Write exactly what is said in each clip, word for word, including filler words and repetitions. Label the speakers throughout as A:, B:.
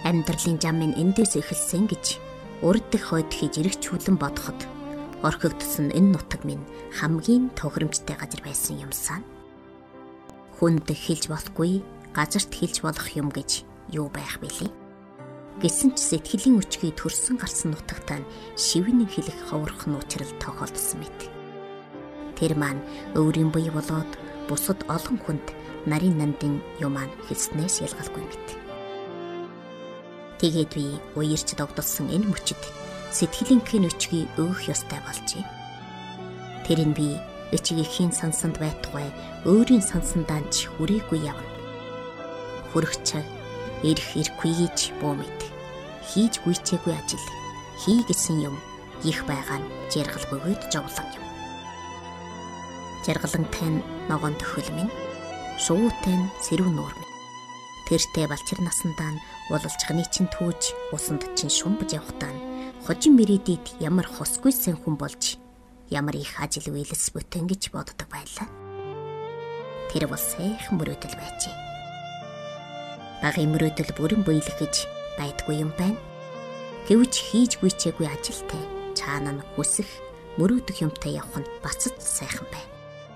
A: Амьдралын зам минь эндээс эхэлсэн гэж урд дэх хойд хийж эргчүүлэн бодоход орхигдсон энэ нутаг минь хамгийн тохиромжтой газар байсан юмсан. Хүнд хэлж болохгүй, газарт хэлж болох юм гэж юу байх бэлээ? Гэсэн ч сэтгэлийн өчгийг төрсөн гарсан нутагтаа шивнэн хэлэх ховорхон уучрал тохиолдсон мэт. Тэр маань өөрийн бие болоод бусад олон хүнд нарийн нандин юм маань хэлснээс ялгалгүй мэт. Тэгээд би уярч догдолсон энэ мөчид сэтгэлийнхээ өчгийг өөх ёстой болжээ. Тэр нь би өчигийнхээ сансанд байтугай өөрийн сансандаа ч хүрээгүй явна. Хүрэх цаг ирэх ирэхгүй гэж буу мэд. Хийж гүйцээгүй ажил, хий гэсэн юм их байгаа нь жаргал бөгөөд жовлон юм. Жаргалантай нь ногоон төхөл минь, шуутай нь сэрүүн нуур минь. Тэртэй балчир насандаа нь уулалцхны чинь түүж усанд чинь шумбаж явахтаа хожин мэрийдэд ямар хосгүй сэн хүн болж ямар их ажил үйлс бүтэн гэж боддог байлаа. Тэр бол сайхан мөрөөдөл байжээ. Багын мөрөөдөл бүрэн бүйлэх гэж байдгүй юм байна. Гэвч хийж гүйцээгүй ажилтай цаана нь хүсэх мөрөөдөх юмтай явах нь бацд сайхан байна.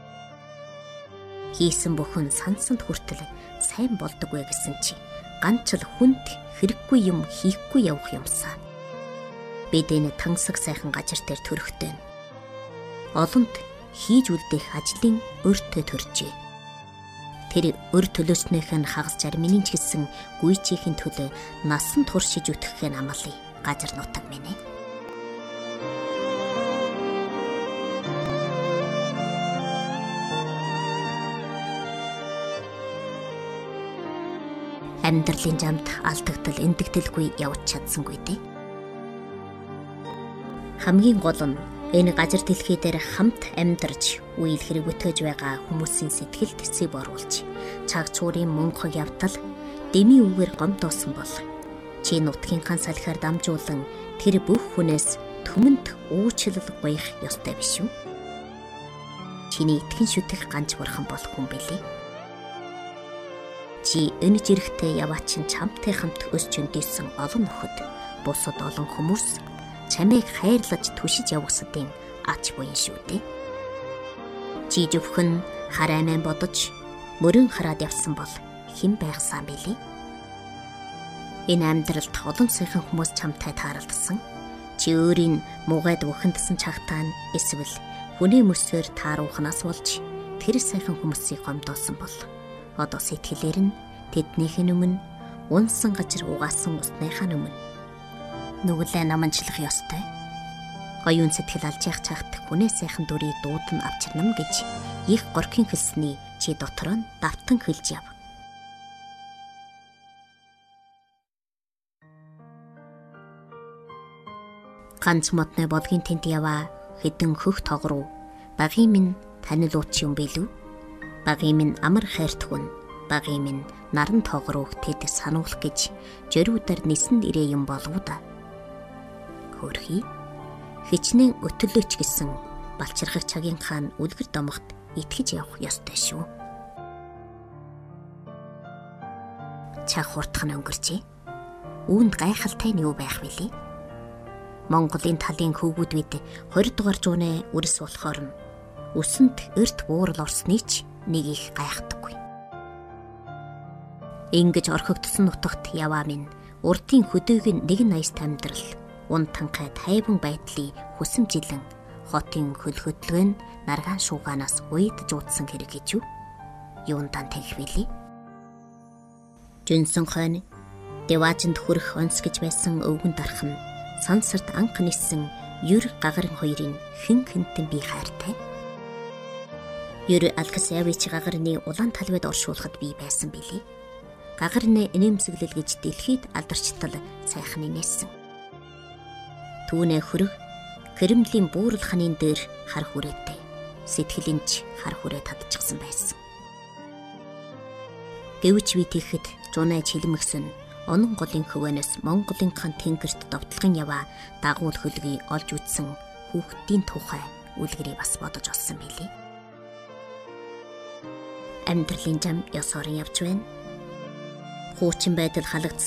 A: Хийсэн бүхэн сансанд хүртэл сайн болдоггүй гэсэн чи ганц л хүнд хэрэггүй юм хийхгүй явах юмсаа. Бид энэ тансаг сайхан газар дээр төрөхтэй. Олонд хийж үлдэх ажлын өртөө төржээ. Тэр өр төлөөснийх нь хагас зарминын ч гэсэн гүйцээхийн төлөө насан туршиж үтгэх нь амлая. Газар нутаг минь ээ. Амьдралын замд алдагдал эндэгдэлгүй явж чадсангүй дээ. Хамгийн гол нь энэ газар дэлхий дээр хамт амьдарч үйл хэрэг өтөж байгаа хүмүүсийн сэтгэлд сэв оруулж цаг цуурын мөнхөг явтал дэми үгээр гомдоосон бол чи нутгийнхаа салхиар дамжуулан тэр бүх хүнээс төмөнд уучлал гоёх ёстой биш үү? Чиний итгэн шүтэх ганц бурхан бол хүн билээ. Чи энэ жирэхтэй яваачин чамтай хамт өсч өндийсэн олон нөхөд бусад олон хүмүүс чамайг хайрлаж түшиж явгсадын ач буян шүү дээ. Чи зөвхөн хараамай бодож мөрөн хараад явсан бол хэн байхсан бэлээ? Энэ амьдралд олон сайхан хүмүүс чамтай тааралдсан. Чи өөрийн муугайд бүхэндсэн чагтаа нь эсвэл хүний мөсөөр тааруухнаас болж тэр сайхан хүмүүсийг гомдоосон бол одоо сэтгэлээр нь тэднийхэн өмнө унсан газар угаасан усныхаа өмнө нүглээ наманчлах ёстой. Оюун сэтгэл алж явах цагт хүнээ сайхан дүрийг дуудан авчирнам гэж их горхийн хэлсний чи дотор нь давтан хэлж яв. Ганц модны бодгийн тэнд яваа хэдэн хөх тогруу багийн минь танил ууч юм билүү? Багийн минь амар хайртгүн, багийн минь наран тогрууг тэд сануулах гэж жөрүүдээр нисэн ирээ юм болов да. Хөрхий хичнээн өтөлөөч гэсэн балчирхах цагийн хаан үлгэр домогт итгэж явах ёстой шүү. Цаг хурдхан өнгөрчээ. Үүнд гайхалтай нь юу байх вүлээ? Монголын талын хөвгүүд бид хоёр дугаар зууны үрс болохоор нь өсөнд эрт буурал орсны ч нэг их гайхдаггүй. Ингэж орхигдсон нутагт яваа минь урдын хөдөөгийн нэгэн аяст амьдрал ун танхай тайван байдлыг хүсэмжилэн хотын хөлхөдлөгөө нь наргаан шуугаанаас уйд жуудсан хэрэг гэж юу? Юундан танхи вэлээ? Жөнсөн хойно Дэважинд хүрэх онц гэж байсан өвгөн дарах нь сансарт анх нисэн юр гагарын хоёрын хэн хэнтэн би хайртай. Юр Алкасявич гагарны улаан талбайд оршуулахад би байсан билий. Гагарны инээмсэглэл гэж дэлхийд алдарчтал сайхан нээсэн. Түүнээ хөрөг Кремлийн буурал ханын дээр хар хүрээтэй. Сэтгэлэнч хар хүрээ татчихсан байсан. Гэвч би тийхэд жунайч хилмэгсэн онон голын хөвөнөөс Монголын хан тэнгэрт довтлогын яваа дагуул хөлгийг олж үтсэн хүүхдийн тухай үлгэрийг бас бодож олсон билий. Амьдралын зам ёсоор явж байна. Хуучин байдал халагдсан